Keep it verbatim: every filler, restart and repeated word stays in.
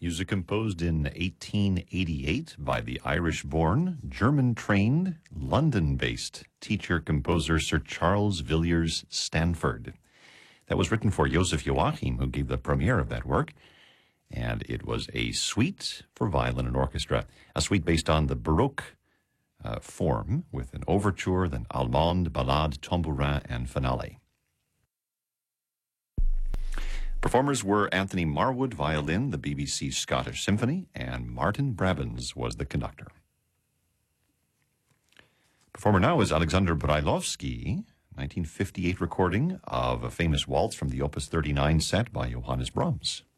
Music composed in eighteen eighty-eight by the Irish-born, German-trained, London-based teacher-composer Sir Charles Villiers Stanford. That was written for Joseph Joachim, who gave the premiere of that work. And it was a suite for violin and orchestra, a suite based on the Baroque uh, form with an overture, then allemande, ballade, tambourin, and finale. Performers were Anthony Marwood, violin, the B B C Scottish Symphony, and Martin Brabbins was the conductor. Performer now is Alexander Brailovsky, nineteen fifty-eight recording of a famous waltz from the Opus thirty-nine set by Johannes Brahms.